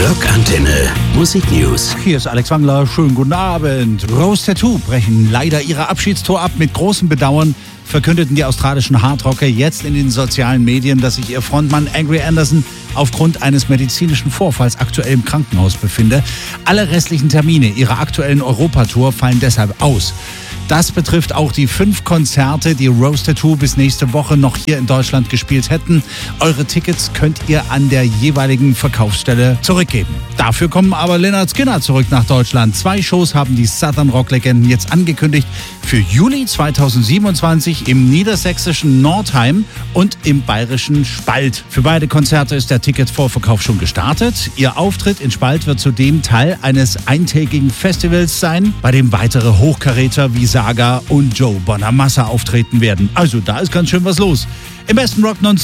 Rockantenne Musik News. Hier ist Alex Wangler, schönen guten Abend. Rose Tattoo brechen leider ihre Abschiedstour ab. Mit großem Bedauern verkündeten die australischen Hardrocker jetzt in den sozialen Medien, dass sich ihr Frontmann Angry Anderson aufgrund eines medizinischen Vorfalls aktuell im Krankenhaus befinde. Alle restlichen Termine ihrer aktuellen Europatour fallen deshalb aus. Das betrifft auch die 5 Konzerte, die Rose Tattoo bis nächste Woche noch hier in Deutschland gespielt hätten. Eure Tickets könnt ihr an der jeweiligen Verkaufsstelle zurückgeben. Dafür kommen aber Lynyrd Skynyrd zurück nach Deutschland. 2 Shows haben die Southern Rock-Legenden jetzt angekündigt. Für Juli 2027 im niedersächsischen Nordheim und im bayerischen Spalt. Für beide Konzerte ist der Ticketvorverkauf schon gestartet. Ihr Auftritt in Spalt wird zudem Teil eines eintägigen Festivals sein, bei dem weitere Hochkaräter wie Saga und Joe Bonamassa auftreten werden. Also da ist ganz schön was los. Im besten Rock